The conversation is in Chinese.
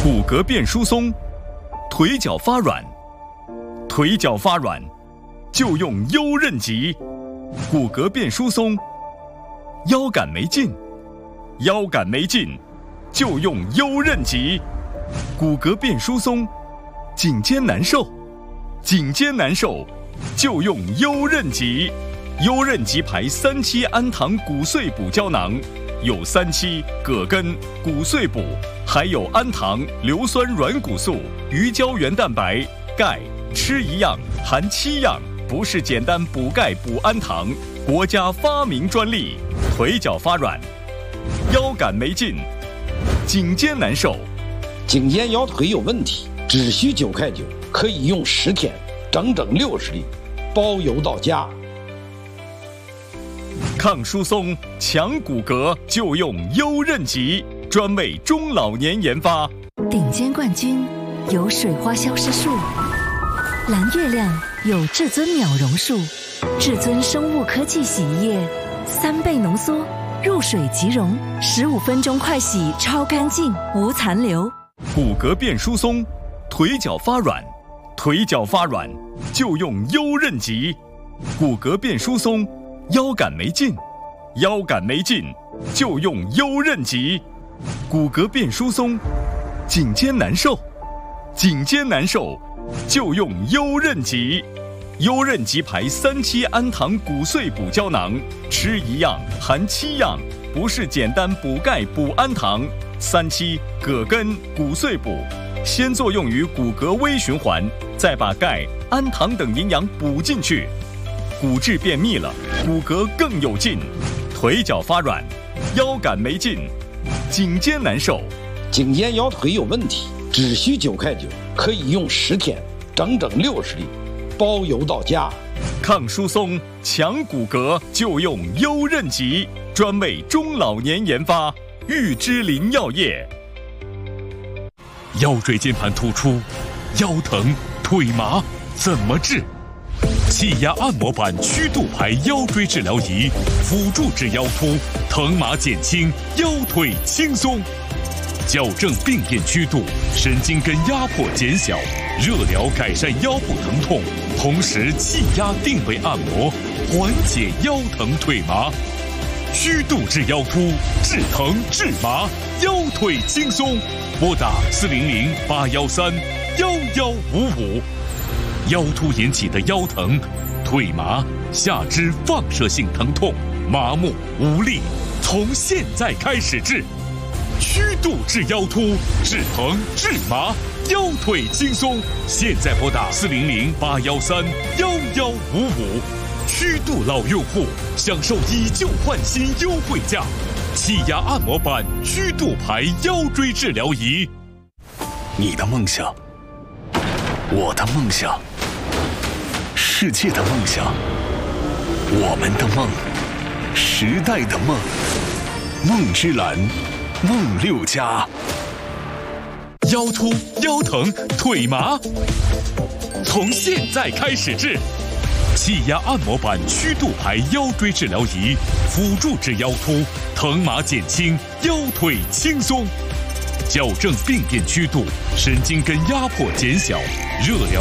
骨骼变疏松，腿脚发软，腿脚发软就用优韧极；骨骼变疏松，腰杆没劲，腰杆没劲就用优韧极；骨骼变疏松，颈肩难受，颈肩难受就用优韧极。优韧极牌3期氨糖骨碎补胶囊，有3期、葛根、骨碎补，还有氨糖、硫酸软骨素、鱼胶原蛋白、钙，吃一样含7样，不是简单补钙补氨糖，国家发明专利。腿脚发软，腰杆没劲，颈肩难受， 颈肩腰腿有问题，只需9块9，可以用10天，整整60粒，包邮到家。 抗疏松、强骨骼就用优韧极，专为中老年研发。 顶尖冠军有水花消失术，蓝月亮有至尊秒溶术，至尊生物科技洗衣液3倍浓缩，入水即溶，15分钟快洗超干净，无残留。 骨骼变疏松，腿脚发软，腿脚发软就用优韧极；骨骼变疏松，腰杆没劲，腰杆没劲就用优韧极；骨骼变疏松，颈肩难受，颈肩难受就用优韧极。优韧极牌3期氨糖骨碎补胶囊，吃一样含7样，不是简单补钙补氨糖。3期、葛根、骨碎补，先作用于骨骼微循环，再把钙、氨糖等营养补进去，骨质变密了，骨骼更有劲。腿脚发软，腰杆没劲，颈肩难受， 颈肩腰腿有问题，只需9块9，可以用10天，整整60粒，包邮到家。 抗疏松、强骨骼就用优韧极，专为中老年研发。玉芝林药业。 腰椎间盘突出、腰疼、腿麻怎么治？气压按摩板曲度牌腰椎治疗仪，辅助治腰突，疼麻减轻，腰腿轻松，矫正病变曲度，神经根压迫减小，热疗改善腰部疼痛，同时气压定位按摩，缓解腰疼腿麻。曲度治腰突，治疼治麻，腰腿轻松。拨打400-813-1155。腰突引起的腰疼、腿麻、下肢放射性疼痛、麻木无力，从现在开始治。曲度治腰突，治疼治麻，腰腿轻松。现在拨打400-813-1155。曲度老用户享受以旧换新优惠价，气压按摩板曲度牌腰椎治疗仪。 你的梦想，我的梦想，世界的梦想，我们的梦，时代的梦，梦之蓝，梦6家。 腰突、腰疼、腿麻，从现在开始治。气压按摩板曲度牌腰椎治疗仪，辅助治腰突，疼麻减轻，腰腿轻松，矫正病变曲度，神经根压迫减小，热疗